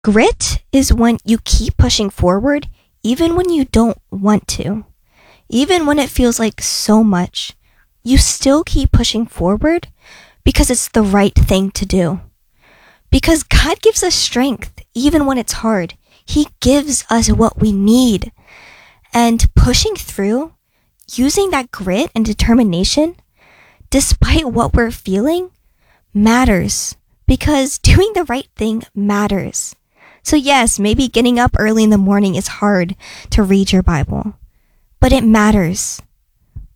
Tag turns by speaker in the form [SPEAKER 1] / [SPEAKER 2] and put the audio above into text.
[SPEAKER 1] Grit is when you keep pushing forward even when you don't want to. Even when it feels like so much, you still keep pushing forward because it's the right thing to do. Because God gives us strength even when it's hard. He gives us what we need. And pushing through, using that grit and determination, despite what we're feeling, matters. Because doing the right thing matters. So yes, maybe getting up early in the morning is hard to read your Bible, but it matters.